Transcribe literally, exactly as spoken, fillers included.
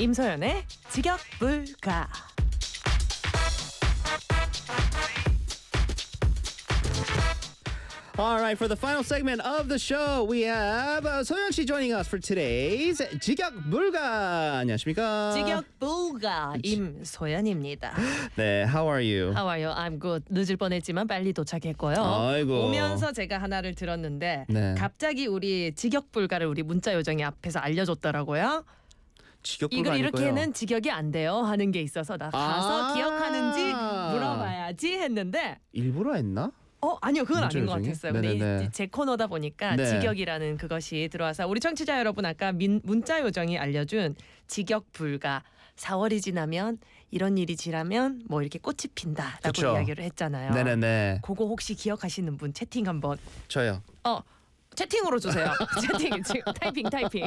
임소연의 직역불가. All right, for the final segment of the show, we have uh, 소연 씨 joining us for today's 직역불가. 안녕하십니까? 직역불가 임소연입니다. 네, how are you? How are you? I'm good. 늦을 뻔했지만 빨리 도착했고요. 아이고. 오면서 제가 하나를 들었는데 네. 갑자기 우리 직역불가를 우리 문자 요정이 앞에서 알려줬더라고요. 직역불가 이걸 아닐까요? 이렇게는 직역이 안 돼요 하는 게 있어서 나 가서 아~ 기억하는지 물어봐야지 했는데 일부러 했나? 어 아니요 그건 아닌 것 요정이? 같았어요. 근데 네네네. 이, 제 코너다 보니까 네. 직역이라는 그것이 들어와서 우리 청취자 여러분 아까 민, 문자 요정이 알려준 직역불가 사월이 지나면 이런 일이 지나면 뭐 이렇게 꽃이 핀다라고 그쵸. 이야기를 했잖아요. 네네네. 그거 혹시 기억하시는 분 채팅 한번 저요. 어 채팅으로 주세요. 채팅 지금 타이핑 타이핑.